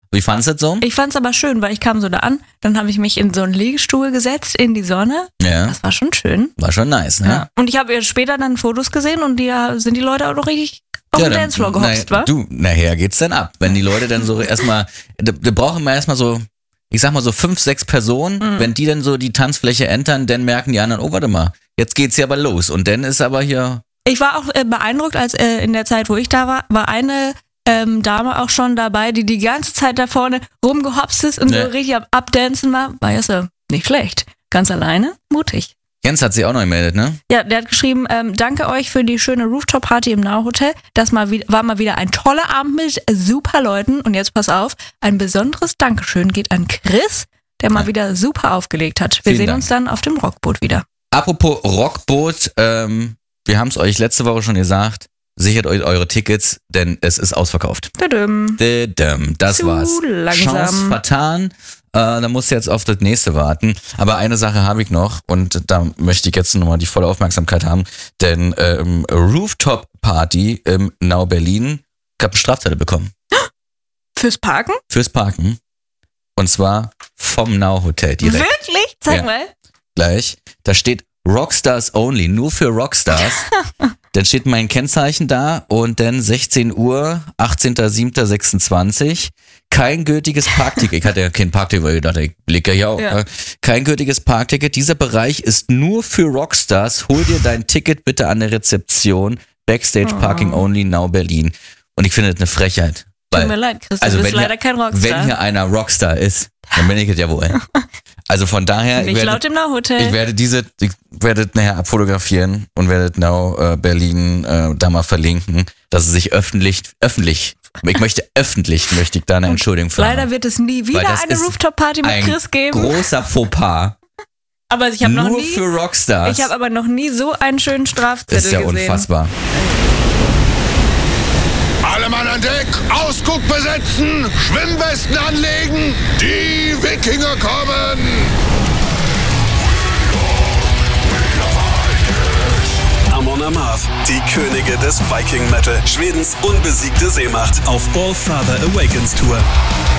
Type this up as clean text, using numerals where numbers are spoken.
Wie fandest du das so? Ich fand's aber schön, weil ich kam so da an, dann habe ich mich in so einen Liegestuhl gesetzt, in die Sonne. Ja. Das war schon schön. War schon nice, ne? Ja. Und ich habe später dann Fotos gesehen und sind die Leute auch noch richtig auf den Dancefloor gehopst, wa? Nachher geht's dann ab. Wenn die Leute dann so erstmal, wir brauchen mal erstmal so, ich sag mal so 5, 6 Personen, wenn die dann so die Tanzfläche entern, dann merken die anderen, oh warte mal, jetzt geht's ja aber los. Und dann ist aber hier... Ich war auch beeindruckt, als in der Zeit, wo ich da war eine Dame auch schon dabei, die ganze Zeit da vorne rumgehopst ist und so richtig am Abdancen war. War ja so nicht schlecht. Ganz alleine, mutig. Jens hat sich auch noch gemeldet, ne? Ja, der hat geschrieben, danke euch für die schöne Rooftop-Party im Now Hotel. Das war mal wieder ein toller Abend mit super Leuten. Und jetzt pass auf, ein besonderes Dankeschön geht an Chris, der mal wieder super aufgelegt hat. Wir sehen uns dann auf dem Rockboot wieder. Apropos Rockboot, wir haben es euch letzte Woche schon gesagt, sichert euch eure Tickets, denn es ist ausverkauft. Das war's. Langsam. Chance vertan. Da musst du jetzt auf das nächste warten. Aber eine Sache habe ich noch und da möchte ich jetzt nochmal die volle Aufmerksamkeit haben, denn Rooftop Party im Now Berlin, ich habe eine Strafzettel bekommen. Fürs Parken? Fürs Parken. Und zwar vom Now Hotel direkt. Wirklich? Zeig mal. Gleich. Da steht Rockstars only, nur für Rockstars. Dann steht mein Kennzeichen da und dann 16 Uhr, 18.07.26. Kein gültiges Parkticket. Ich hatte ja kein Parkticket, weil ich dachte, ich blicke ja auch. Ja. Kein gültiges Parkticket. Dieser Bereich ist nur für Rockstars. Hol dir dein Ticket bitte an der Rezeption. Backstage Parking only, Now Berlin. Und ich finde das eine Frechheit. Tut mir leid, Chris, du bist leider kein Rockstar. Wenn hier einer Rockstar ist, dann bin ich es ja wohl. Also von daher, ich werde das nachher abfotografieren und werde Now Berlin da mal verlinken, dass es sich öffentlich, möchte ich da eine Entschuldigung für. Leider wird es nie wieder eine Rooftop-Party mit Chris geben. Großer Fauxpas. Aber ich habe nur für Rockstars. Ich habe aber noch nie so einen schönen Strafzettel gesehen. Ist ja unfassbar. Alle Mann an Deck, Ausguck besetzen, Schwimmwesten anlegen, die Wikinger kommen! Amon Amarth, die Könige des Viking Metal, Schwedens unbesiegte Seemacht auf All Father Awakens Tour.